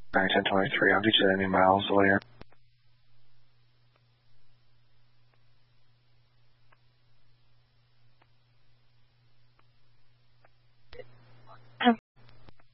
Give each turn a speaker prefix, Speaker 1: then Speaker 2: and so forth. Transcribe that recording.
Speaker 1: 1023, I'll get you that new miles later.